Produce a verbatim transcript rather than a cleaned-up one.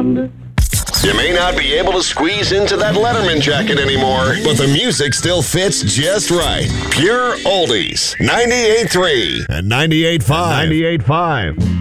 blonde. You may not be able to squeeze into that Letterman jacket anymore, but the music still fits just right. Pure Oldies, ninety-eight point three and ninety-eight point five. ninety-eight point five.